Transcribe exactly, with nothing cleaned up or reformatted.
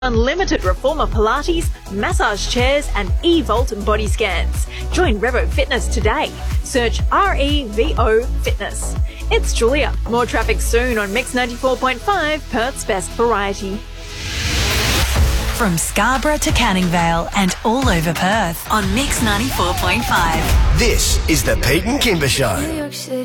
Unlimited Reformer Pilates, massage chairs and e-Volt body scans. Join Revo Fitness today. Search R E V O Fitness. It's Julia. More traffic soon on Mix ninety-four point five, Perth's best variety. From Scarborough to Canning Vale and all over Perth on Mix ninety-four point five. This is the Pete and Kimber Show.